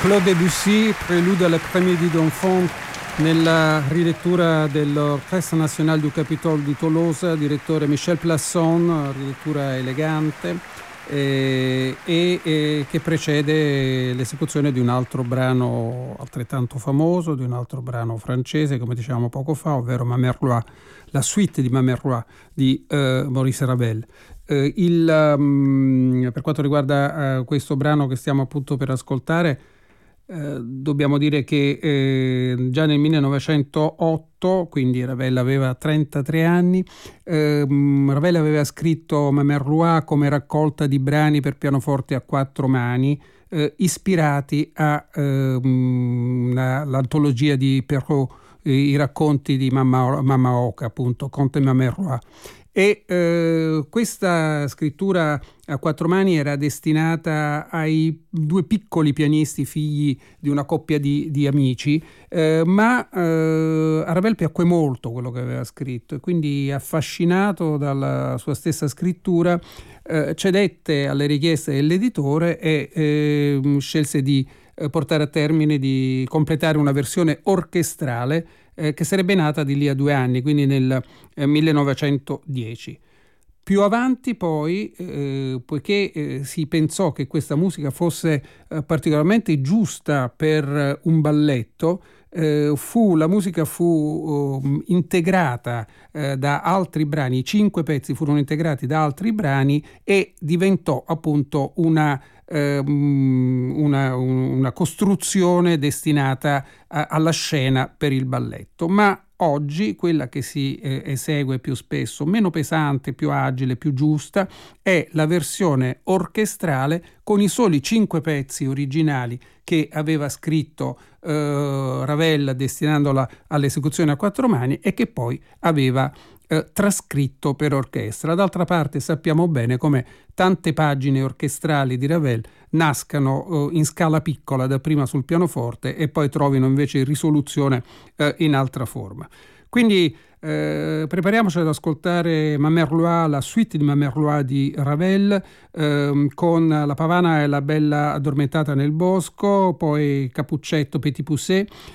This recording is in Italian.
Claude Debussy, Prélude à l'après-midi d'enfant, nella rilettura dell'Orchestra Nazionale du Capitole di Tolosa, direttore Michel Plasson, rilettura elegante e che precede l'esecuzione di un altro brano altrettanto famoso, di un altro brano francese, come dicevamo poco fa, ovvero Ma Mère Loi, la suite di Ma Mère Loi di Maurice Ravel. Per quanto riguarda questo brano che stiamo appunto per ascoltare, dobbiamo dire che già nel 1908, quindi Ravel aveva 33 anni, Ravel aveva scritto Ma Mère Loi come raccolta di brani per pianoforte a quattro mani, ispirati all'antologia di Perrault, i racconti di Mamma Oca, appunto, Conte Ma Mère Loi. E questa scrittura a quattro mani era destinata ai due piccoli pianisti figli di una coppia di amici, ma a Ravel piacque molto quello che aveva scritto e quindi, affascinato dalla sua stessa scrittura, cedette alle richieste dell'editore e scelse di portare a termine, di completare una versione orchestrale che sarebbe nata di lì a 2 anni, quindi nel 1910. Più avanti poi, poiché si pensò che questa musica fosse particolarmente giusta per un balletto, la musica fu integrata da altri brani, i 5 pezzi furono integrati da altri brani e diventò appunto una costruzione destinata alla scena per il balletto. Ma oggi quella che si esegue più spesso, meno pesante, più agile, più giusta, è la versione orchestrale con i soli 5 pezzi originali che aveva scritto Ravel, destinandola all'esecuzione a quattro mani, e che poi aveva trascritto per orchestra. D'altra parte sappiamo bene come tante pagine orchestrali di Ravel nascano in scala piccola, dapprima sul pianoforte e poi trovino invece risoluzione in altra forma. Quindi prepariamoci ad ascoltare Ma Mère Loi, la suite di Ma Mère Loi di Ravel, con La Pavana e la Bella addormentata nel bosco, poi Cappuccetto, Petit Poucet,